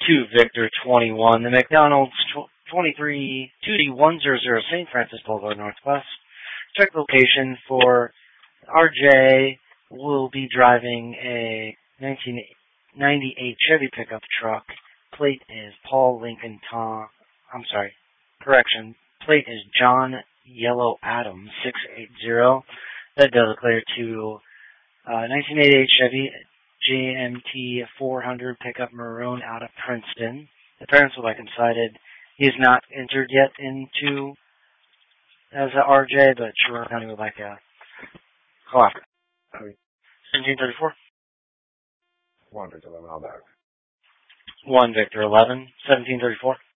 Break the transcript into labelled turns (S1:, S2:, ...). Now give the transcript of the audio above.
S1: 2 Victor 21. The McDonald's 2D100 St. Francis Boulevard Northwest. Check location for RJ. Will be driving a 1998 Chevy pickup truck. Plate is Paul Lincoln Tom. I'm sorry. Correction. Plate is John Yellow Adam 680. That does declare to 1988 Chevy GMT 400 pickup maroon out of Princeton. The parents would like him cited. He is not entered yet into as a RJ, but Chirona County would like a call after. 1734.
S2: 1 Victor 11, I'll back.
S1: 1 Victor 11, 1734.